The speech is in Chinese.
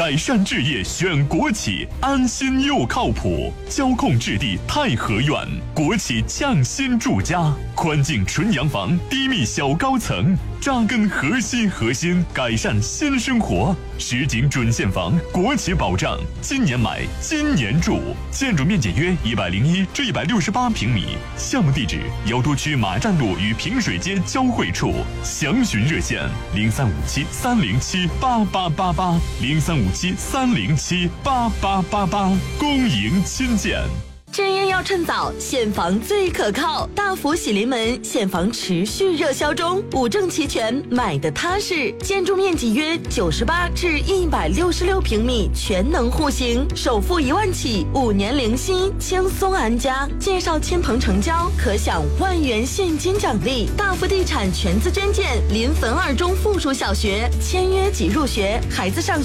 改善置业选国企，安心又靠谱。交控置地太和苑，国企匠心住家，宽净纯洋房，低密小高层，扎根核心，改善新生活。实景准现房，国企保障，今年买，今年住。建筑面积约101至168平米，项目地址瑶都区马站路与平水街交汇处。详询热线0357307888，0357307888，公营亲建。 置业要趁早，现房最可靠。大福喜临门，现房持续热销中，五证齐全，买的踏实。建筑面积约98至166平米，全能户型，首付1万起，5年零息，轻松安家。介绍亲朋成交，可享1万元现金奖励。大福地产全资捐建临汾二中附属小学，签约即入学，孩子上